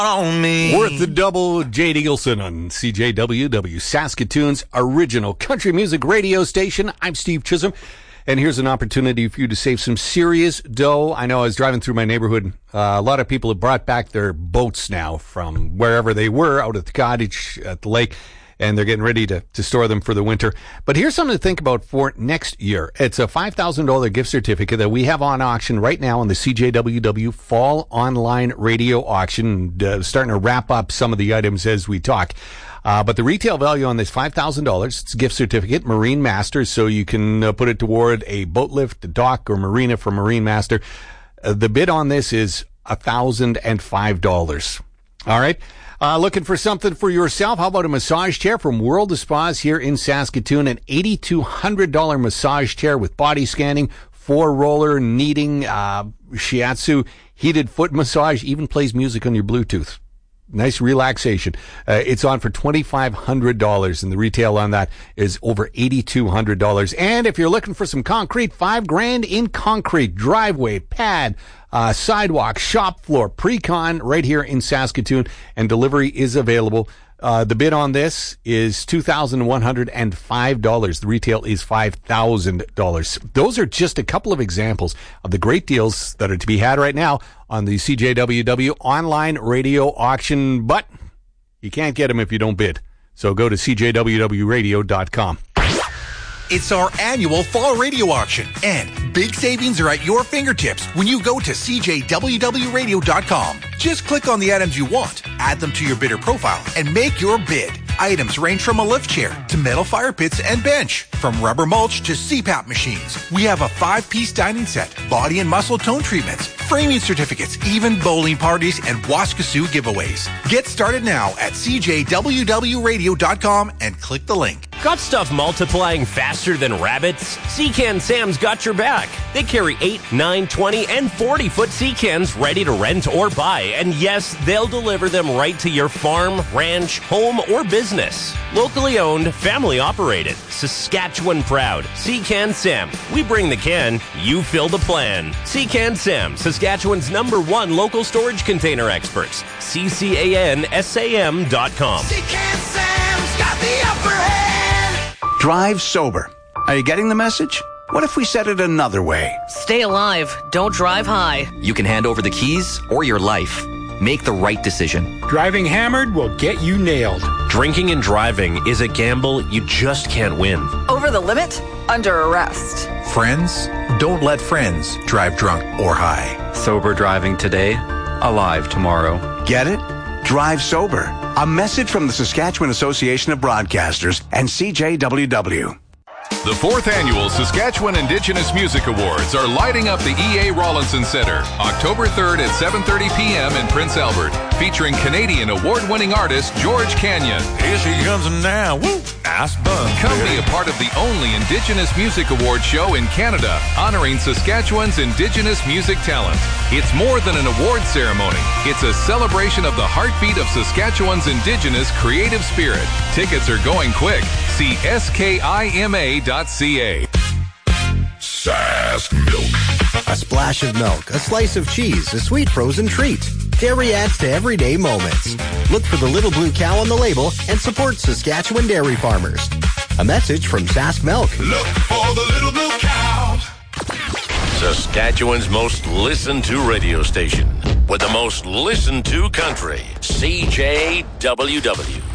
on me. Worth the double, Jade Eagleson on CJWW, Saskatoon's original country music radio station. I'm Steve Chisholm, and here's an opportunity for you to save some serious dough. I know I was driving through my neighborhood. A lot of people have brought back their boats now from wherever they were, out at the cottage, at the lake, and they're getting ready to store them for the winter. But here's something to think about for next year. It's a $5,000 gift certificate that we have on auction right now on the CJWW Fall Online Radio Auction, starting to wrap up some of the items as we talk. But the retail value on this $5,000, it's a gift certificate, Marine Master, so you can put it toward a boat lift, a dock, or marina for Marine Master. The bid on this is $1,005. All right. Looking for something for yourself? How about a massage chair from World of Spas here in Saskatoon? An $8,200 massage chair with body scanning, 4-roller, kneading, shiatsu, heated foot massage, even plays music on your Bluetooth. Nice relaxation. It's on for $2,500, and the retail on that is over $8,200. And if you're looking for some concrete, $5,000 in concrete, driveway, pad, sidewalk, shop floor, pre-con right here in Saskatoon, and delivery is available. The bid on this is $2,105. The retail is $5,000. Those are just a couple of examples of the great deals that are to be had right now on the CJWW online radio auction, but you can't get them if you don't bid. So go to CJWWradio.com. It's our annual fall radio auction, and big savings are at your fingertips when you go to CJWWradio.com. Just click on the items you want, add them to your bidder profile, and make your bid. Items range from a lift chair to metal fire pits and bench, from rubber mulch to CPAP machines. We have a 5-piece dining set, body and muscle tone treatments, framing certificates, even bowling parties and Waskasoo giveaways. Get started now at CJWWradio.com and click the link. Got stuff multiplying faster than rabbits? Sea-Can Sam's got your back. They carry 8, 9, 20, and 40-foot sea cans ready to rent or buy. And yes, they'll deliver them right to your farm, ranch, home, or business. Locally owned, family operated, Saskatchewan proud. Sea-Can Sam. We bring the can, you fill the plan. Sea-Can Sam, Saskatchewan's #1 local storage container experts. CCANSAM.com. Sea-Can Sam's got the upper hand. Drive sober. Are you getting the message? What if we said it another way? Stay alive. Don't drive high. You can hand over the keys or your life. Make the right decision. Driving hammered will get you nailed. Drinking and driving is a gamble you just can't win. Over the limit? Under arrest. Friends, don't let friends drive drunk or high. Sober driving today, alive tomorrow. Get it? Drive sober. A message from the Saskatchewan Association of Broadcasters and CJWW. The 4th Annual Saskatchewan Indigenous Music Awards are lighting up the E.A. Rawlinson Centre, October 3rd at 7:30 p.m. in Prince Albert, featuring Canadian award-winning artist George Canyon. Here she comes now. Woo! Nice bun. Come be a part of the only Indigenous Music Award show in Canada, honoring Saskatchewan's Indigenous music talent. It's more than an award ceremony. It's a celebration of the heartbeat of Saskatchewan's Indigenous creative spirit. Tickets are going quick. See skima.ca. Sask Milk. A splash of milk, a slice of cheese, a sweet frozen treat. Dairy adds to everyday moments. Look for the little blue cow on the label and support Saskatchewan dairy farmers. A message from Sask Milk. Look for the little blue cow. Saskatchewan's most listened to radio station with the most listened to country, CJWW.